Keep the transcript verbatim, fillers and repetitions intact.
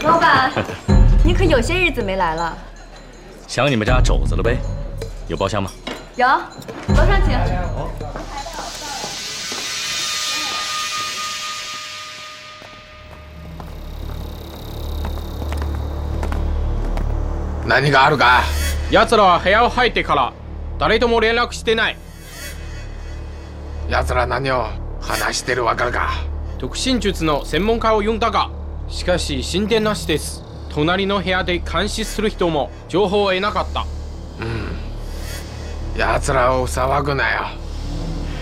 老板，你可有些日子没来了。 想你们家肘子了呗？有包厢吗？ 有，楼上请。 何があるか？ 奴らは部屋を入ってから誰とも連絡してない。 奴ら何を話してるわかるか？ 特進術の専門家を呼んだが、しかし進展なしです。隣の部屋で監視する人も情報を得なかった。 うん。奴らを騒ぐなよ。